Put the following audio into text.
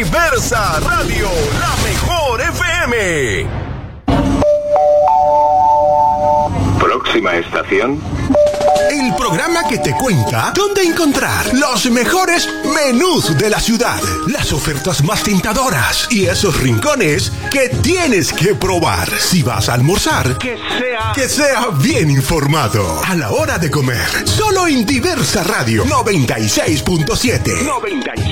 Diversa Radio, la mejor FM. Próxima estación. El programa que te cuenta dónde encontrar los mejores menús de la ciudad, las ofertas más tentadoras y esos rincones que tienes que probar. Si vas a almorzar, que sea bien informado a la hora de comer. Solo en Diversa Radio 96.7.